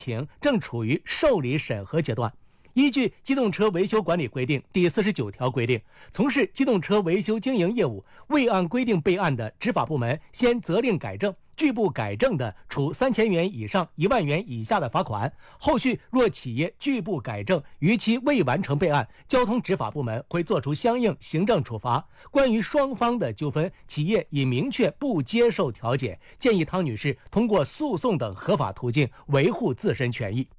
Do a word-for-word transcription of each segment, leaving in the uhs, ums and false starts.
情正处于受理审核阶段。依据《机动车维修管理规定》第四十九条规定，从事机动车维修经营业务未按规定备案的，执法部门先责令改正，拒不改正的，处三千元以上一万元以下的罚款。后续若企业拒不改正，逾期未完成备案，交通执法部门会作出相应行政处罚。关于双方的纠纷，企业已明确不接受调解，建议汤女士通过诉讼等合法途径维护自身权益。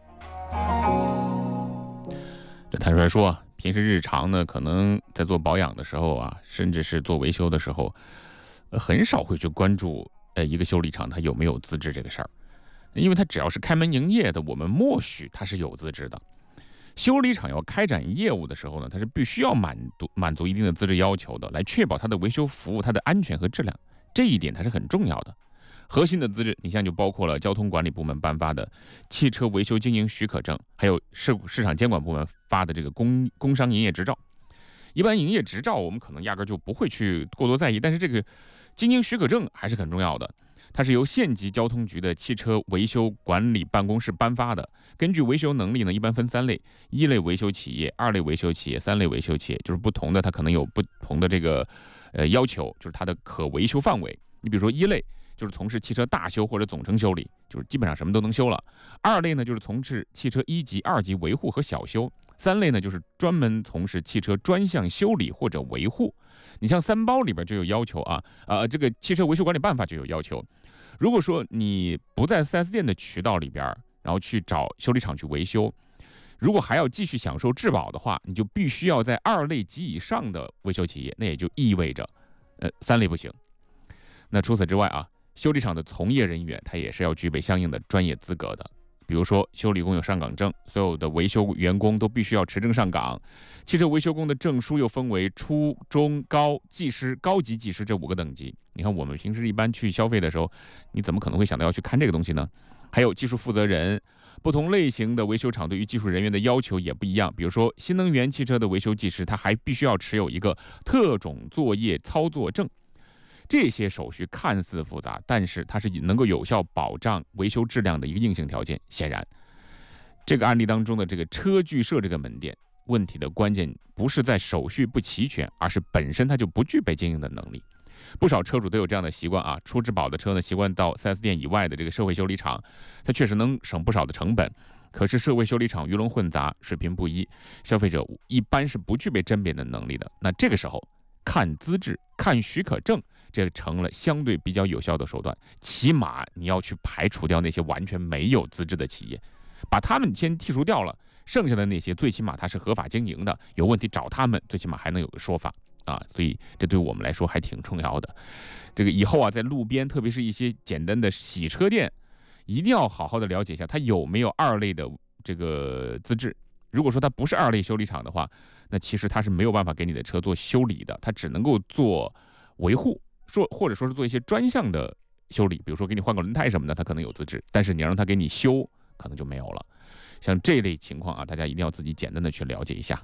这坦率说，平时日常呢，可能在做保养的时候啊，甚至是做维修的时候，呃，很少会去关注呃一个修理厂它有没有资质这个事儿，因为它只要是开门营业的，我们默许它是有资质的。修理厂要开展业务的时候呢，它是必须要满足满足一定的资质要求的，来确保它的维修服务它的安全和质量，这一点它是很重要的。核心的资质，你像就包括了交通管理部门颁发的汽车维修经营许可证，还有市市场监管部门发的这个工工商营业执照。一般营业执照我们可能压根就不会去过多在意，但是这个经营许可证还是很重要的。它是由县级交通局的汽车维修管理办公室颁发的。根据维修能力呢，一般分三类：一类维修企业、二类维修企业、三类维修企业，就是不同的，它可能有不同的这个呃要求，就是它的可维修范围。你比如说一类，就是从事汽车大修或者总成修理，就是基本上什么都能修了。二类呢，就是从事汽车一级、二级维护和小修。三类呢，就是专门从事汽车专项修理或者维护。你像三包里边就有要求啊，呃，这个汽车维修管理办法就有要求。如果说你不在 四 S 店的渠道里边，然后去找修理厂去维修，如果还要继续享受质保的话，你就必须要在二类及以上的维修企业，那也就意味着，呃，三类不行。那除此之外啊，修理厂的从业人员他也是要具备相应的专业资格的。比如说修理工有上岗证，所有的维修员工都必须要持证上岗。汽车维修工的证书又分为初中高技师、高级技师这五个等级。你看我们平时一般去消费的时候，你怎么可能会想到要去看这个东西呢？还有技术负责人，不同类型的维修厂对于技术人员的要求也不一样。比如说新能源汽车的维修技师，他还必须要持有一个特种作业操作证。这些手续看似复杂，但是它是能够有效保障维修质量的一个硬性条件。显然，这个案例当中的这个车具社这个门店问题的关键不是在手续不齐全，而是本身它就不具备经营的能力。不少车主都有这样的习惯啊，出质保的车呢，习惯到 四 S 店以外的这个社会修理厂，它确实能省不少的成本。可是社会修理厂鱼龙混杂，水平不一，消费者一般是不具备甄别的能力的。那这个时候看资质、看许可证，这成了相对比较有效的手段。起码你要去排除掉那些完全没有资质的企业，把他们先剔除掉了，剩下的那些最起码它是合法经营的，有问题找他们，最起码还能有个说法啊。所以这对我们来说还挺重要的。这个以后啊，在路边，特别是一些简单的洗车店，一定要好好的了解一下它有没有二类的这个资质。如果说它不是二类修理厂的话，那其实它是没有办法给你的车做修理的，它只能够做维护，说或者说是做一些专项的修理，比如说给你换个轮胎什么的，它可能有资质，但是你让它给你修，可能就没有了。像这类情况啊，大家一定要自己简单的去了解一下。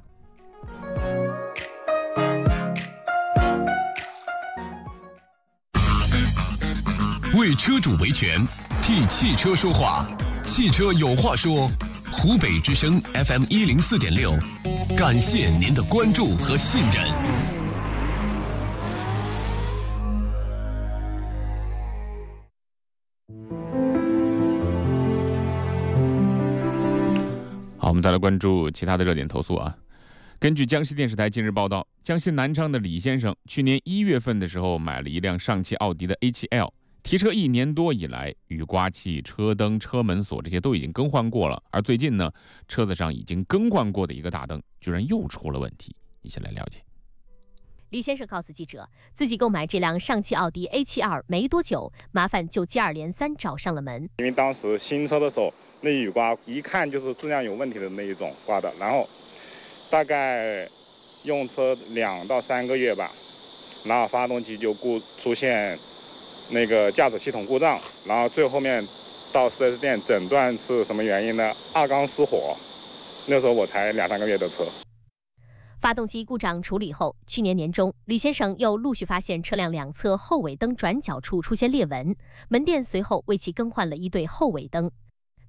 为车主维权，替汽车说话，汽车有话说。湖北之声 F M 一零四点六，感谢您的关注和信任。 好，我们再来关注其他的热点投诉啊。根据江西电视台近日报道，江西南昌的李先生去年一月份的时候买了一辆上汽奥迪的 A 七 L。提车一年多以来，雨刮器、车灯、车门锁这些都已经更换过了，而最近呢，车子上已经更换过的一个大灯居然又出了问题。一起来了解。 李先生告诉记者，自己购买这辆上汽奥迪 A 七 二 没多久，麻烦就接二连三找上了门。 因为当时新车的时候，那雨刮一看就是质量有问题的那一种刮的，然后大概用车两到三个月吧，然后发动机就故出现那个驾驶系统故障，然后最后面到 四 S 店诊断是什么原因呢？二缸失火。那时候我才两三个月的车。 发动机故障处理后，去年年中，李先生又陆续发现车辆两侧后尾灯转角处出现裂纹，门店随后为其更换了一对后尾灯。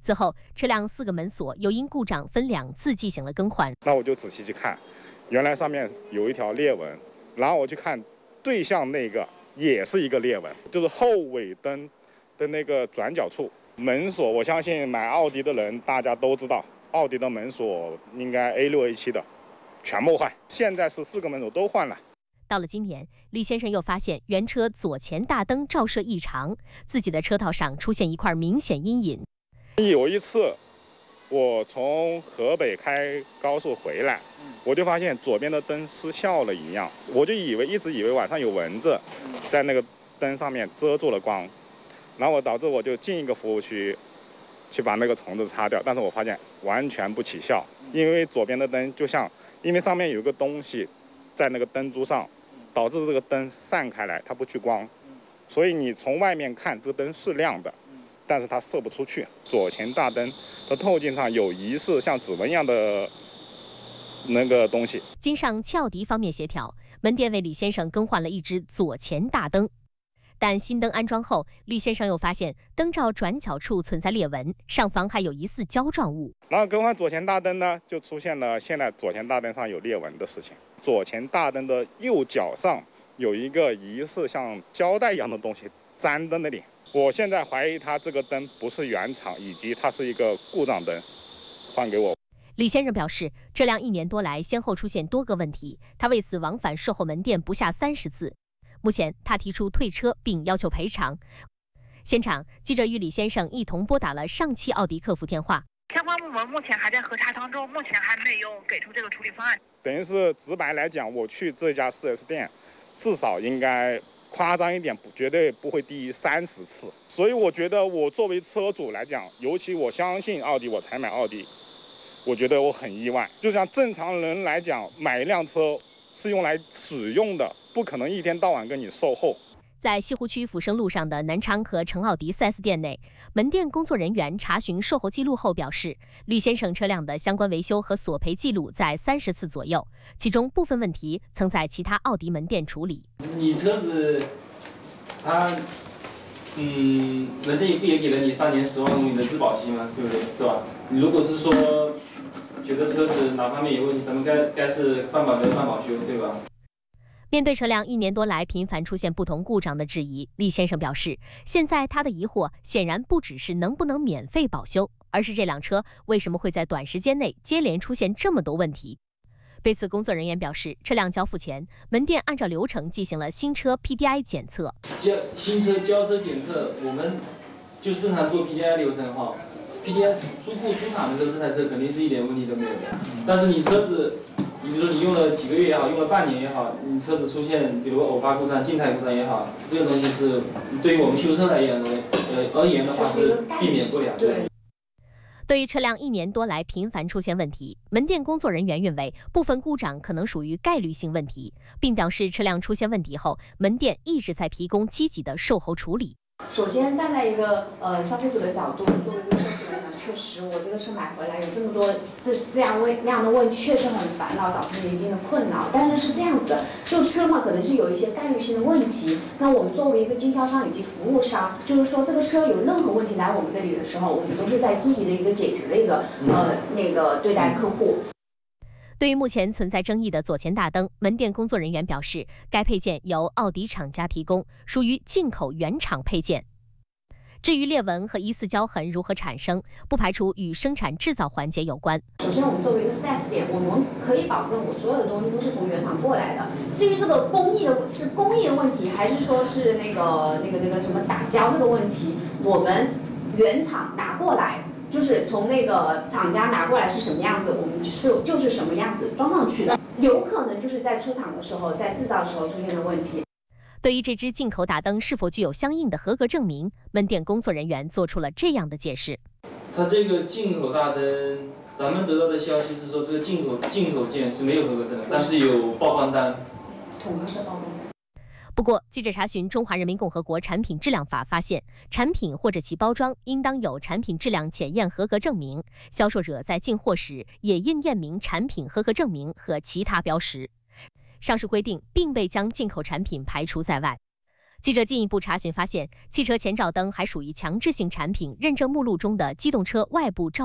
此后，车辆四个门锁又因故障分两次进行了更换。 那我就仔细去看，原来上面有一条裂纹，然后我去看对向那个也是一个裂纹，就是后尾灯的那个转角处门锁。我相信买奥迪的人大家都知道，奥迪的门锁应该 A 六 A 七的全部换，现在是四个门锁都换了。 到了今年，李先生又发现原车左前大灯照射异常，自己的车套上出现一块明显阴影。 有一次，我从河北开高速回来，我就发现左边的灯失效了一样，我就以为一直以为晚上有蚊子在那个灯上面遮住了光，然后我导致我就进一个服务区去把那个虫子擦掉，但是我发现完全不起效，因为左边的灯就像因为上面有一个东西在那个灯珠上，导致这个灯散开来，它不去光，所以你从外面看这个灯是亮的，但是它射不出去。左前大灯的透镜上有疑似像指纹一样的那个东西。 经上汽奥迪方面协调，门店为李先生更换了一只左前大灯，但新灯安装后，李先生又发现灯罩转角处存在裂纹，上方还有疑似胶状物。 然后更换左前大灯呢，就出现了现在左前大灯上有裂纹的事情。左前大灯的右角上有一个疑似像胶带一样的东西粘在那里。我现在怀疑它这个灯不是原厂，以及它是一个故障灯，换给我。 李先生表示，这辆一年多来先后出现多个问题，他为此往返售后门店不下三十次。目前他提出退车并要求赔偿。现场，记者与李先生一同拨打了上汽奥迪客服电话。 相关部门目前还在核查当中，目前还没有给出这个处理方案。 等于是直白来讲，我去这家 四 S 店，至少应该夸张一点，绝对不会低于三十次。所以我觉得，我作为车主来讲，尤其我相信奥迪，我才买奥迪，我觉得我很意外。就像正常人来讲，买一辆车是用来使用的，不可能一天到晚跟你售后。 在西湖区福生路上的南昌和成奥迪 四 S 店内，门店工作人员查询售后记录后表示，李先生车辆的相关维修和索赔记录在三十次左右，其中部分问题曾在其他奥迪门店处理。 你车子，他，嗯，人家也不也给了你三年十万公里的质保期吗？对不对？是吧？你如果是说觉得车子哪方面有问题，咱们该该是办保就办保修，对吧？ 面对车辆一年多来频繁出现不同故障的质疑，李先生表示，现在他的疑惑显然不只是能不能免费保修，而是这辆车为什么会在短时间内接连出现这么多问题。对此，工作人员表示，车辆交付前，门店按照流程进行了新车 P D I 检测。 交新车交车检测，我们就是正常做 P D I 流程哈。P D I 出库出厂的时候，这台车肯定是一点问题都没有的。但是你车子，你比如说你用了几个月也好，用了半年也好，你车子出现比如偶发故障、静态故障也好，这个东西是对于我们修车来言的呃而言的话是避免不了的。 对于车辆一年多来频繁出现问题，门店工作人员认为部分故障可能属于概率性问题，并表示车辆出现问题后，门店一直在提供积极的售后处理。 首先，站在一个呃消费者的角度，作为一个车主来讲，确实我这个车买回来有这么多这这样问那样的问题，确实很烦恼，造成了一定的困扰。但是是这样子的，就车嘛，可能是有一些概率性的问题。那我们作为一个经销商以及服务商，就是说这个车有任何问题来我们这里的时候，我们都是在积极的一个解决的一个呃那个对待客户。 对于目前存在争议的左前大灯，门店工作人员表示，该配件由奥迪厂家提供，属于进口原厂配件。至于裂纹和疑似胶痕如何产生，不排除与生产制造环节有关。 首先，我们作为一个 四 S 店，我们可以保证我所有的东西都是从原厂过来的。至于这个工艺的是工艺的问题，还是说是那个那个那个什么打胶这个问题，我们原厂拿过来。就是从那个厂家拿过来是什么样子，我们是就是什么样子装上去的，有可能就是在出厂的时候，在制造的时候出现的问题。 对于这只进口大灯是否具有相应的合格证明，门店工作人员做出了这样的解释： 它这个进口大灯，咱们得到的消息是说，这个进口进口件是没有合格证的，但是有报关单， 统合的报关单。 不过，记者查询《中华人民共和国产品质量法》发现，产品或者其包装应当有产品质量检验合格证明，销售者在进货时也应验明产品合格证明和其他标识。上述规定并未将进口产品排除在外。 记者进一步查询发现，汽车前照灯还属于强制性产品认证目录中的机动车外部照